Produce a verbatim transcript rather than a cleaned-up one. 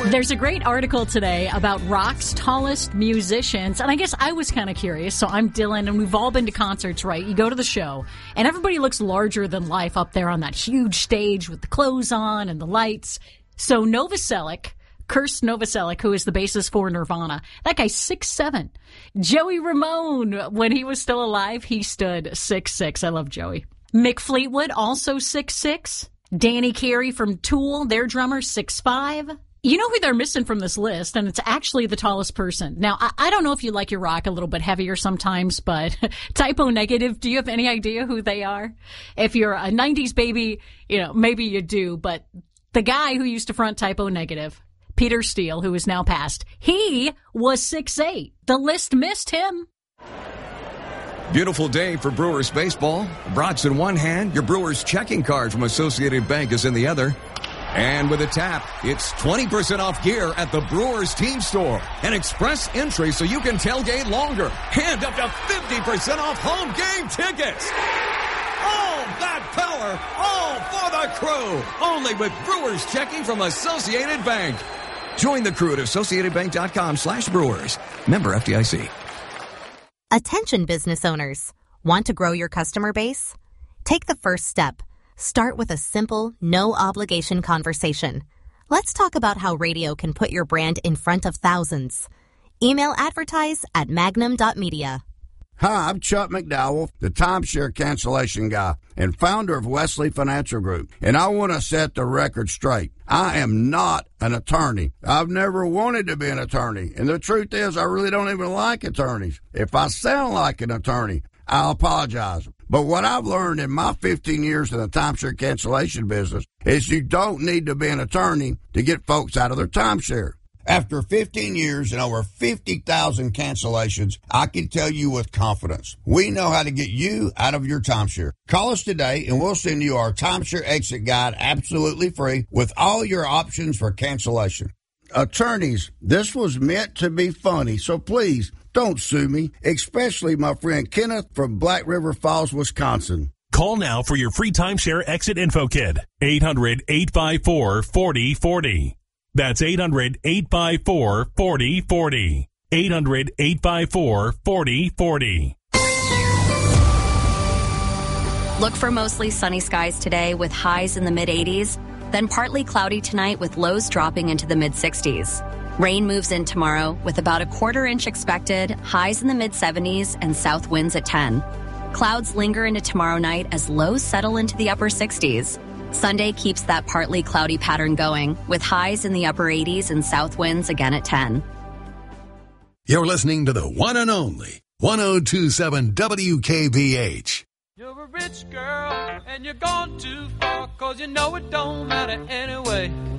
There's a great article today about rock's tallest musicians, and I guess I was kind of curious, so I'm Dylan, and we've all been to concerts, right? You go to the show, and everybody looks larger than life up there on that huge stage with the clothes on and the lights. So Novoselic, Kirst Novoselic, who is the bassist for Nirvana, that guy's six seven. Joey Ramone, when he was still alive, he stood six six. I love Joey. Mick Fleetwood, also six six. Danny Carey from Tool, their drummer, six five. You know who they're missing from this list, and it's actually the tallest person. Now, I, I don't know if you like your rock a little bit heavier sometimes, but Type O Negative, do you have any idea who they are? If you're a nineties baby, you know, maybe you do, but the guy who used to front Type O Negative, Peter Steele, who is now passed, he was six eight. The list missed him. Beautiful day for Brewers baseball. Brats in one hand, your Brewers checking card from Associated Bank is in the other. And with a tap, it's twenty percent off gear at the Brewers team store. An express entry so you can tailgate longer. And up to fifty percent off home game tickets. All that power, all for the crew. Only with Brewers checking from Associated Bank. Join the crew at AssociatedBank.com slash Brewers. Member F D I C. Attention business owners. Want to grow your customer base? Take the first step. Start with a simple, no-obligation conversation. Let's talk about how radio can put your brand in front of thousands. Email advertise at magnum dot media. Hi, I'm Chuck McDowell, the timeshare cancellation guy and founder of Wesley Financial Group, and I want to set the record straight. I am not an attorney. I've never wanted to be an attorney, and the truth is I really don't even like attorneys. If I sound like an attorney, I'll apologize. But what I've learned in my fifteen years in the timeshare cancellation business is you don't need to be an attorney to get folks out of their timeshare. After fifteen years and over fifty thousand cancellations, I can tell you with confidence, we know how to get you out of your timeshare. Call us today and we'll send you our timeshare exit guide absolutely free with all your options for cancellation. Attorneys, this was meant to be funny, so please don't sue me, especially my friend Kenneth from Black River Falls, Wisconsin. Call now for your free timeshare exit info kit. eight hundred, eight five four, four oh four oh. That's eight hundred, eight five four, four oh four oh. eight hundred, eight five four, four oh four oh. Look for mostly sunny skies today with highs in the mid eighties, then partly cloudy tonight with lows dropping into the mid sixties. Rain moves in tomorrow with about a quarter inch expected, highs in the mid seventies, and south winds at ten. Clouds linger into tomorrow night as lows settle into the upper sixties. Sunday keeps that partly cloudy pattern going with highs in the upper eighties and south winds again at ten. You're listening to the one and only one oh two point seven W K V H. You're a rich girl and you're gone too far, 'cause you know it don't matter anyway.